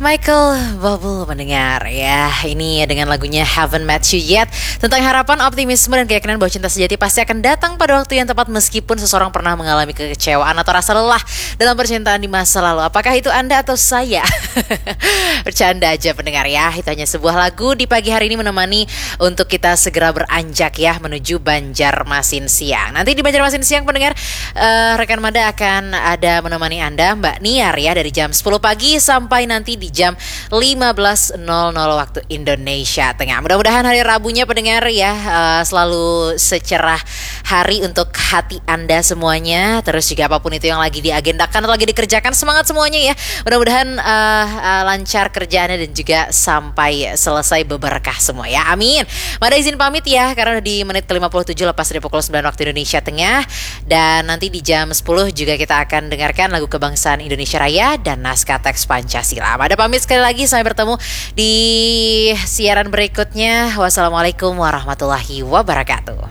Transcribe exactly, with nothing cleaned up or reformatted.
Michael Bublé mendengar ya. Ini dengan lagunya Haven't Met You Yet, tentang harapan, optimisme dan keyakinan bahwa cinta sejati pasti akan datang pada waktu yang tepat meskipun seseorang pernah mengalami kekecewaan atau rasa lelah dalam percintaan di masa lalu. Apakah itu Anda atau saya? Bercanda aja pendengar ya. Itu hanya sebuah lagu di pagi hari ini menemani untuk kita segera beranjak ya menuju Banjarmasin siang. Nanti di Banjarmasin siang pendengar, uh, rekan Mada akan ada menemani Anda Mbak Niar ya, dari jam sepuluh pagi sampai nanti di jam lima belas nol nol waktu Indonesia Tengah. Mudah-mudahan hari Rabunya pendengar ya uh, selalu secerah hari untuk hati Anda semuanya. Terus juga apapun itu yang lagi diagendakan atau lagi dikerjakan, semangat semuanya ya. Mudah-mudahan uh, uh, lancar kerjaannya dan juga sampai selesai berberkah semua ya. Amin. Mada izin pamit ya karena di menit ke lima puluh tujuh lepas dari pukul sembilan waktu Indonesia Tengah. Dan nanti di jam sepuluh juga kita akan dengarkan lagu kebangsaan Indonesia Raya dan naskah teks Pancasila. Mada pamit sekali lagi, sampai bertemu di siaran berikutnya. Wassalamualaikum warahmatullahi wabarakatuh.